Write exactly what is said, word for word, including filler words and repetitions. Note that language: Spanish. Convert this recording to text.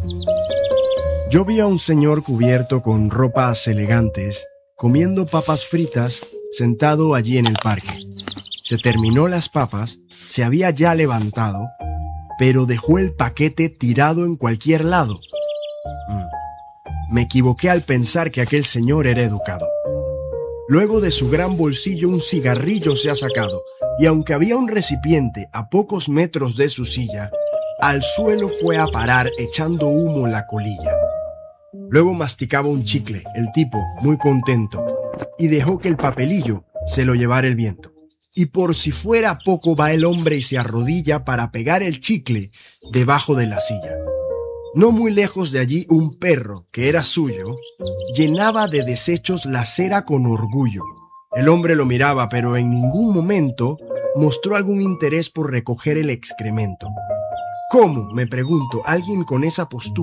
Yo vi a un señor cubierto con ropas elegantes, comiendo papas fritas, sentado allí en el parque. Se terminó las papas, se había ya levantado, pero dejó el paquete tirado en cualquier lado. Mm. Me equivoqué al pensar que aquel señor era educado. Luego de su gran bolsillo un cigarrillo se ha sacado, y aunque había un recipiente a pocos metros de su silla, al suelo fue a parar echando humo la colilla. Luego masticaba un chicle, el tipo, muy contento, y dejó que el papelillo se lo llevara el viento. Y por si fuera poco va el hombre y se arrodilla para pegar el chicle debajo de la silla. No muy lejos de allí un perro, que era suyo, llenaba de desechos la acera con orgullo. El hombre lo miraba, pero en ningún momento mostró algún interés por recoger el excremento. ¿Cómo, me pregunto, alguien con esa postura